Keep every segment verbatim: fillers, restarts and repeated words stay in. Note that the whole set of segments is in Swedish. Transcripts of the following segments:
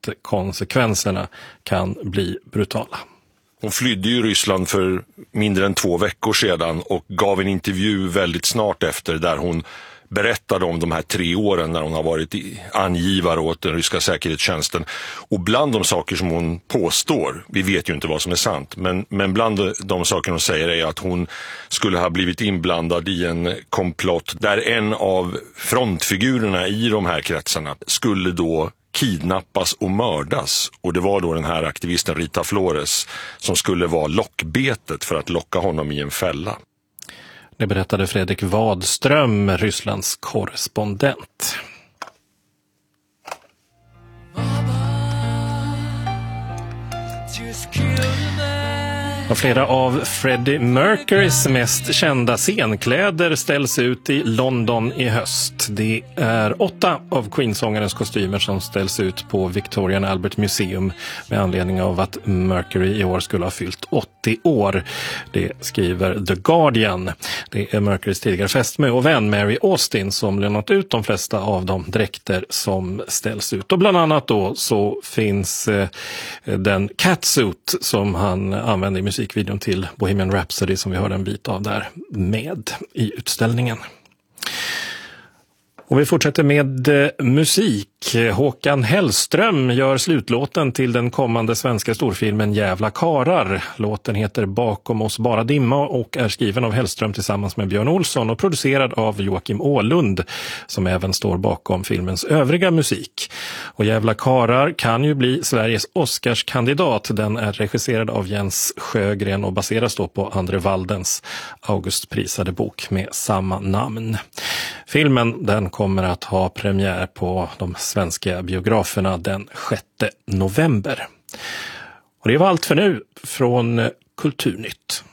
att konsekvenserna kan bli brutala. Hon flydde ju Ryssland för mindre än två veckor sedan och gav en intervju väldigt snart efter där hon berättade om de här tre åren när hon har varit angivare åt den ryska säkerhetstjänsten. Och bland de saker som hon påstår, vi vet ju inte vad som är sant, men, men bland de saker hon säger är att hon skulle ha blivit inblandad i en komplott där en av frontfigurerna i de här kretsarna skulle då kidnappas och mördas. Och det var då den här aktivisten Rita Flores som skulle vara lockbetet för att locka honom i en fälla. Det berättade Fredrik Wadström, Rysslands korrespondent. Och flera av Freddie Mercurys mest kända scenkläder ställs ut i London i höst. Det är åtta av Queen-sångarens kostymer som ställs ut på Victoria and Albert Museum med anledning av att Mercury i år skulle ha fyllt åttio år. Det skriver The Guardian. Det är Mercurys tidigare fästmö och vän Mary Austin som lämnat ut de flesta av de dräkter som ställs ut. Och bland annat då så finns eh, den catsuit som han använde i musikvideon till Bohemian Rhapsody som vi hörde en bit av där med i utställningen. Och vi fortsätter med eh, musik. Håkan Hellström gör slutlåten till den kommande svenska storfilmen Jävla karar. Låten heter Bakom oss bara dimma och är skriven av Hellström tillsammans med Björn Olsson och producerad av Joakim Åhlund som även står bakom filmens övriga musik. Och Jävla karar kan ju bli Sveriges Oscarskandidat. Den är regisserad av Jens Sjögren och baseras då på Andre Waldens Augustprisade bok med samma namn. Filmen den kommer att ha premiär på de svenska biograferna den sjätte november. Och det var allt för nu från Kulturnytt.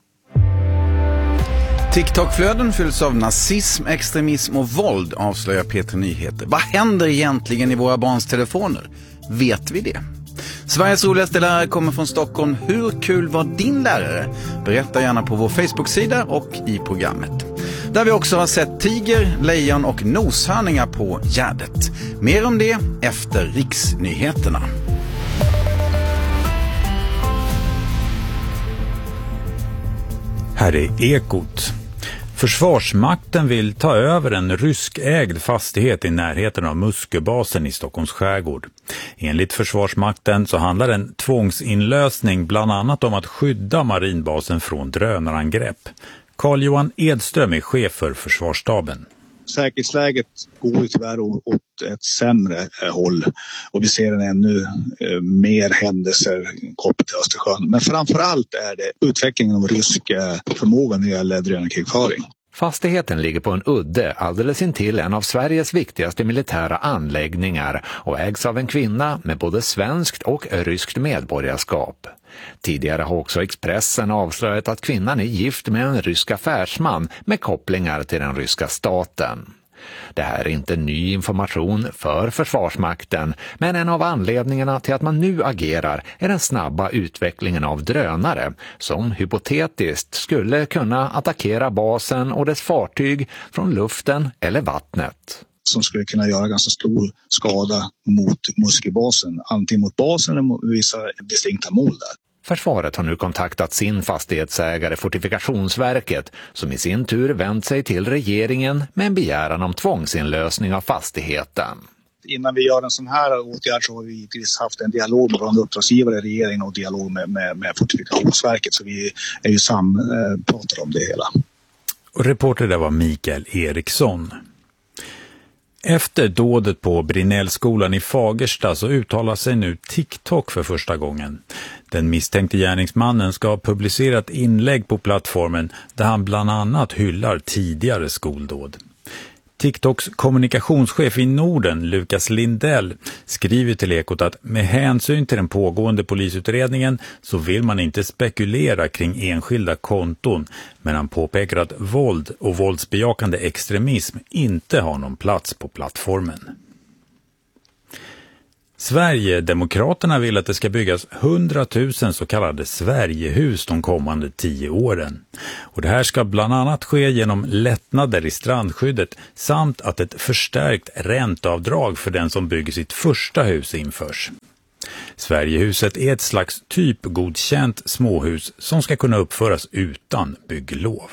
TikTok-flöden fylls av nazism, extremism och våld, avslöjar P tre Nyheter. Vad händer egentligen i våra barns telefoner? Vet vi det? Sveriges roligaste lärare kommer från Stockholm. Hur kul var din lärare? Berätta gärna på vår Facebook-sida och i programmet. Där vi också har sett tiger, lejon och noshörningar på Gärdet. Mer om det efter riksnyheterna. Här är Ekot. Försvarsmakten vill ta över en ryskägd fastighet i närheten av Musköbasen i Stockholms skärgård. Enligt Försvarsmakten så handlar en tvångsinlösning bland annat om att skydda marinbasen från drönarangrepp. Carl-Johan Edström är chef för Försvarsstaben. Säkerhetsläget går tyvärr åt ett sämre håll och vi ser en ännu mer händelser kopplat till Östersjön. Men framförallt är det utvecklingen av rysk förmåga när det gäller drönarkrigföring. Fastigheten ligger på en udde alldeles intill en av Sveriges viktigaste militära anläggningar och ägs av en kvinna med både svenskt och ryskt medborgarskap. Tidigare har också Expressen avslöjat att kvinnan är gift med en rysk affärsman med kopplingar till den ryska staten. Det här är inte ny information för Försvarsmakten, men en av anledningarna till att man nu agerar är den snabba utvecklingen av drönare som hypotetiskt skulle kunna attackera basen och dess fartyg från luften eller vattnet. Som skulle kunna göra ganska stor skada mot Musköbasen, antingen mot basen eller mot vissa distinkta mål där. Försvaret har nu kontaktat sin fastighetsägare Fortifikationsverket som i sin tur vänt sig till regeringen med en begäran om tvångsinlösning av fastigheten. Innan vi gör en sån här åtgärd så har vi givetvis haft en dialog med våra uppdragsgivare, regeringen och dialog med, med, med Fortifikationsverket, så vi är ju sampratade om det hela. Och reporter där var Mikael Eriksson. Efter dådet på Brinnellskolan i Fagersta så uttalar sig nu TikTok för första gången. Den misstänkte gärningsmannen ska ha publicerat inlägg på plattformen där han bland annat hyllar tidigare skoldåd. TikToks kommunikationschef i Norden, Lukas Lindell, skriver till Ekot att med hänsyn till den pågående polisutredningen så vill man inte spekulera kring enskilda konton, men han påpekar att våld och våldsbejakande extremism inte har någon plats på plattformen. Sverigedemokraterna vill att det ska byggas hundratusen så kallade Sverigehus de kommande tio åren. Och det här ska bland annat ske genom lättnader i strandskyddet samt att ett förstärkt ränteavdrag för den som bygger sitt första hus införs. Sverigehuset är ett slags typgodkänt småhus som ska kunna uppföras utan bygglov.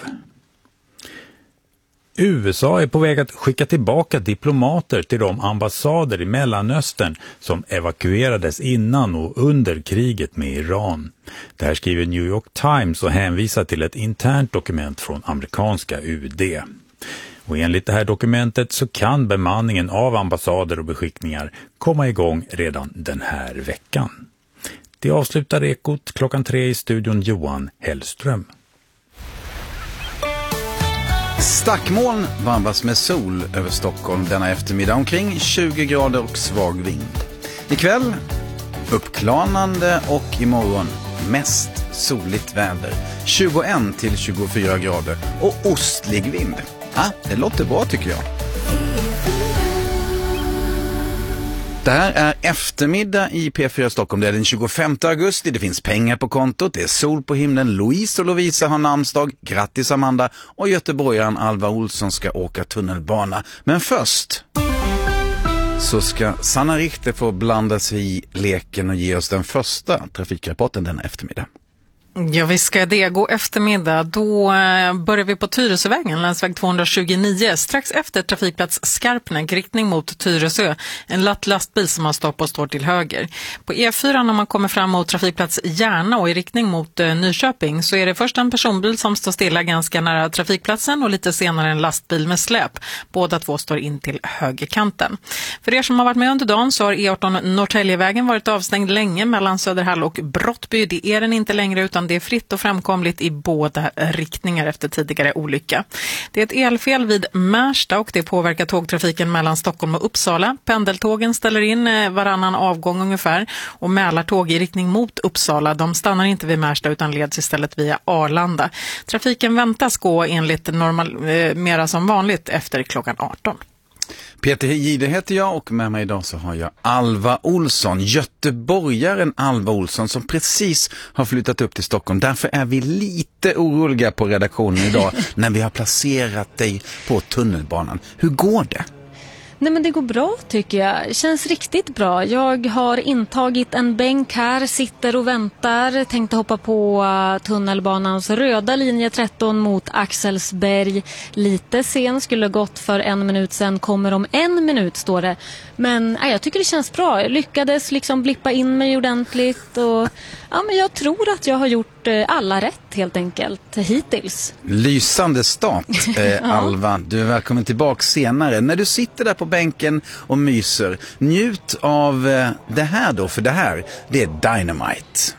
U S A är på väg att skicka tillbaka diplomater till de ambassader i Mellanöstern som evakuerades innan och under kriget med Iran. Det här skriver New York Times och hänvisar till ett internt dokument från amerikanska U D. Och enligt det här dokumentet så kan bemanningen av ambassader och beskickningar komma igång redan den här veckan. Det avslutar Ekot klockan tre i studion Johan Hellström. Stackmoln varvas med sol över Stockholm denna eftermiddag, omkring tjugo grader och svag vind. Ikväll uppklarnande och imorgon mest soligt väder, tjugoett till tjugofyra grader och ostlig vind. Ja, det låter bra tycker jag. Det här är eftermiddag i P fyra Stockholm. Det är den tjugofemte augusti. Det finns pengar på kontot. Det är sol på himlen. Louise och Lovisa har namnsdag. Grattis Amanda. Och göteborgaren Alva Olsson ska åka tunnelbana. Men först så ska Sanna Richter få blanda sig i leken och ge oss den första trafikrapporten denna eftermiddag. Ja, vi ska det. God eftermiddag. Då börjar vi på Tyresövägen, länsväg tvåhundratjugonio. Strax efter trafikplats Skarpnäck, riktning mot Tyresö. En lätt lastbil som har stopp och står till höger. På E fyra när man kommer fram mot trafikplats Järna och i riktning mot Nyköping så är det först en personbil som står stilla ganska nära trafikplatsen och lite senare en lastbil med släp. Båda två står in till högerkanten. För er som har varit med under dagen så har E arton Norrtäljevägen varit avstängd länge mellan Söderhall och Brottby. Det är den inte längre utan det är fritt och framkomligt i båda riktningar efter tidigare olycka. Det är ett elfel vid Märsta och det påverkar tågtrafiken mellan Stockholm och Uppsala. Pendeltågen ställer in varannan avgång ungefär och Mälartåg i riktning mot Uppsala. De stannar inte vid Märsta utan leds istället via Arlanda. Trafiken väntas gå enligt normal, eh, mera som vanligt efter klockan arton. Peter Gide heter jag och med mig idag så har jag Alva Olsson, göteborgaren Alva Olsson som precis har flyttat upp till Stockholm. Därför är vi lite oroliga på redaktionen idag när vi har placerat dig på tunnelbanan. Hur går det? Nej men det går bra tycker jag. Känns riktigt bra. Jag har intagit en bänk här, sitter och väntar. Tänkte hoppa på tunnelbanans röda linje tretton mot Axelsberg. Lite sen, skulle gått för en minut sen. Kommer om en minut står det. Men nej, jag tycker det känns bra. Jag lyckades liksom blippa in mig ordentligt. Och, ja, men jag tror att jag har gjort alla rätt helt enkelt hittills. Lysande start, eh, ja. Alva. Du är välkommen tillbaka senare. När du sitter där på bänken och myser, njut av eh, det här då, för det här, det är Dynamite.